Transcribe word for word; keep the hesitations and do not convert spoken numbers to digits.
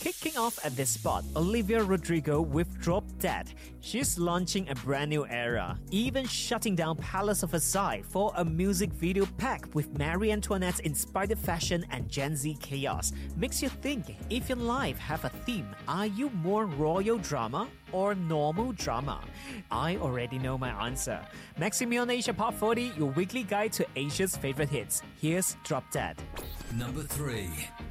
Kicking off at this spot, Olivia Rodrigo with Drop Dead. She's launching a brand new era, even shutting down Palace of Versailles for a music video packed with Marie Antoinette's inspired fashion and Gen Z chaos. Makes you think, if your life have a theme, are you more royal drama or normal drama? I already know my answer. Maximion Asia Pop forty, your weekly guide to Asia's favorite hits. Here's Drop Dead. Number three.